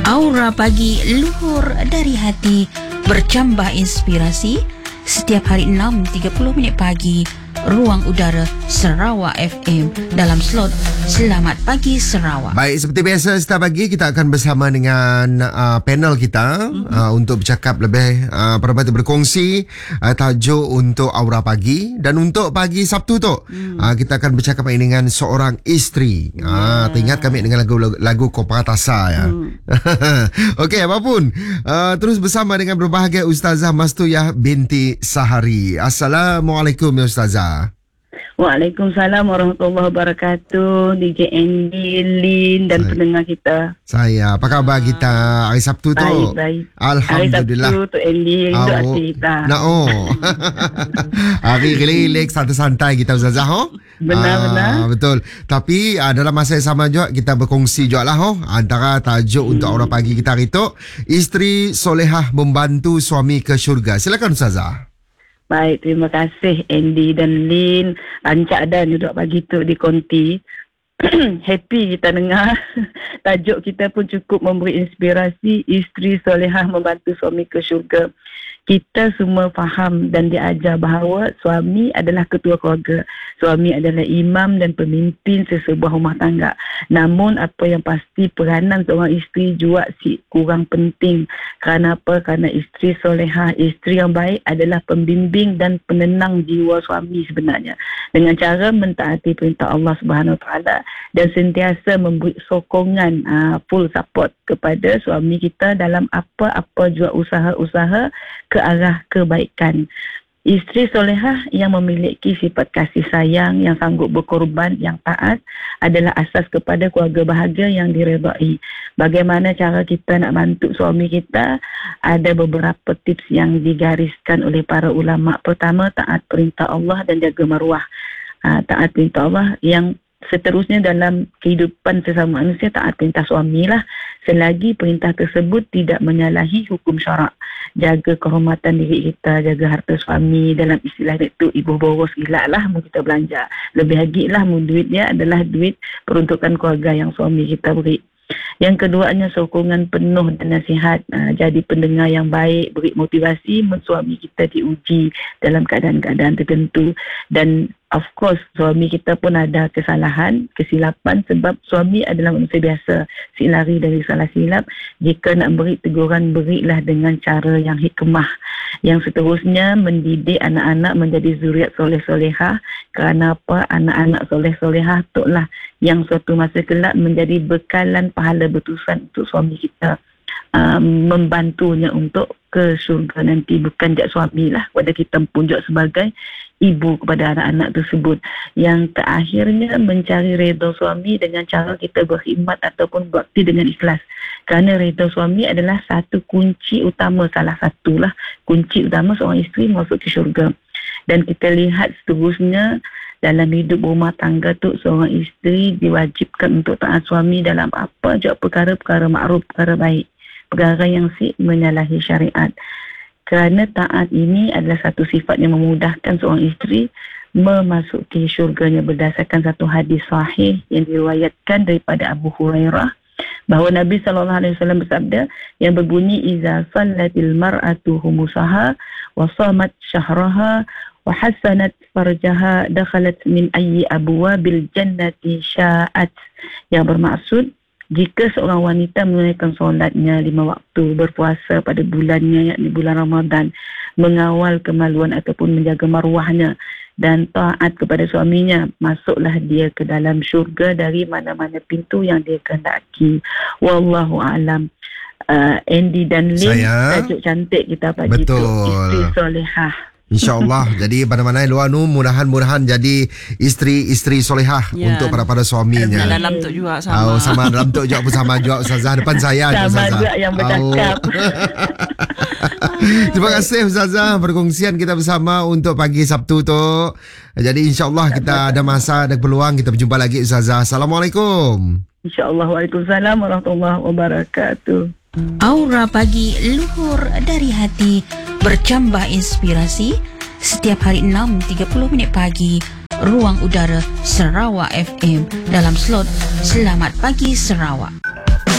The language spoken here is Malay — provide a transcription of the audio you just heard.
Aura pagi luhur dari hati, bercambah inspirasi. Setiap hari 6.30 pagi, Ruang Udara Sarawak FM dalam slot Selamat Pagi Sarawak. Baik, seperti biasa setiap pagi kita akan bersama dengan panel kita untuk bercakap lebih berkongsi tajuk untuk Aura Pagi. Dan untuk pagi Sabtu tu kita akan bercakap dengan seorang isteri. Teringat kami dengan lagu Kopatasa ya. Okey, apapun terus bersama dengan berbahagia Ustazah Mastuyah binti Sahari. Assalamualaikum ya Ustazah. Waalaikumsalam warahmatullahi wabarakatuh. DJ Andy, Lin dan pendengar kita. Saya, apa khabar kita hari Sabtu tu? Baik. Alhamdulillah. Hari Sabtu tu Andy, rindu hati kita. Hari relax, santai-santai kita Ustazah. Benar. Betul. Tapi dalam masa yang sama juga kita berkongsi juga lah antara tajuk untuk Aura Pagi kita hari tu, isteri solehah membantu suami ke syurga. Silakan Ustazah. Baik, terima kasih Andy dan Lin. Rancak dan duduk pagi tu di konti. Happy kita dengar. Tajuk kita pun cukup memberi inspirasi. Isteri solehah membantu suami ke syurga. Kita semua faham dan diajar bahawa suami adalah ketua keluarga. Suami adalah imam dan pemimpin sesebuah rumah tangga. Namun apa yang pasti peranan seorang isteri juga kurang penting. Kerana apa? Kerana isteri solehah, isteri yang baik adalah pembimbing dan penenang jiwa suami sebenarnya. Dengan cara mentaati perintah Allah Subhanahu Wa Taala dan sentiasa memberi sokongan full support kepada suami kita dalam apa-apa juga usaha-usaha ke arah kebaikan. Isteri solehah yang memiliki sifat kasih sayang, yang sanggup berkorban, yang taat adalah asas kepada keluarga bahagia yang diredai. Bagaimana cara kita nak bantu suami kita? Ada beberapa tips yang digariskan oleh para ulama. Pertama, taat perintah Allah dan jaga maruah. Taat perintah Allah yang seterusnya dalam kehidupan sesama manusia, taat perintah suamilah selagi perintah tersebut tidak menyalahi hukum syarak. Jaga kehormatan diri kita, jaga harta suami. Dalam istilah itu, ibu boros gila lah mau kita belanja. Lebih lagi lah mau duitnya adalah duit peruntukan keluarga yang suami kita beri. Yang keduanya, sokongan penuh dan nasihat. Jadi pendengar yang baik, beri motivasi. Suami kita diuji dalam keadaan-keadaan tertentu. Dan of course, suami kita pun ada kesalahan, kesilapan, sebab suami adalah manusia biasa. Lari dari salah silap. Jika nak beri teguran, berilah dengan cara yang hikmah. Yang seterusnya, mendidik anak-anak menjadi zuriat soleh-solehah. Kerana apa? Anak-anak soleh-solehah tu lah yang suatu masa kelak menjadi bekalan pahala bertusan untuk suami kita. Membantunya untuk ke syurga nanti. Bukan jak suami lah, pada kita pun juga sebagai ibu kepada anak-anak tersebut. Yang terakhirnya, mencari redha suami dengan cara kita berkhidmat ataupun berbakti dengan ikhlas. Kerana redha suami adalah satu kunci utama, salah satulah kunci utama seorang isteri masuk ke syurga. Dan kita lihat seterusnya dalam hidup rumah tangga tu, seorang isteri diwajibkan untuk taat suami dalam apa je perkara-perkara makruf, perkara baik, perkara yang menyalahi syariat. Kerana taat ini adalah satu sifat yang memudahkan seorang isteri memasuki syurganya berdasarkan satu hadis sahih yang diriwayatkan daripada Abu Hurairah bahawa Nabi SAW bersabda yang berbunyi, iza sallatil mar'atu humusaha wa samat syahraha wa hasanat farjaha dakhalat min ayyi abwabil jannati sya'at. Yang bermaksud, jika seorang wanita menunaikan solatnya 5 waktu, berpuasa pada bulannya, yakni bulan Ramadan, mengawal kemaluan ataupun menjaga maruahnya dan taat kepada suaminya, masuklah dia ke dalam syurga dari mana-mana pintu yang dia kehendaki. Wallahu a'lam. Andy dan Lin, tajuk cantik kita pagi tu, isteri solehah. InsyaAllah. Jadi mana-mana luar nu, mudahan jadi isteri solehah untuk para suaminya. Dalam tu juga sama. Sama dalam tu juga pun sama juga Ustazah. Depan saya sama Ustazah. juga yang bercakap. Terima kasih Ustazah perkongsian kita bersama untuk pagi Sabtu tu. Jadi insyaAllah kita ada masa, ada peluang kita berjumpa lagi Ustazah. Assalamualaikum. InsyaAllah. Waalaikumsalam warahmatullahi wabarakatuh. Aura pagi luhur dari hati, bercambah inspirasi. Setiap hari 6.30 pagi, Ruang Udara Sarawak FM dalam slot Selamat Pagi Sarawak.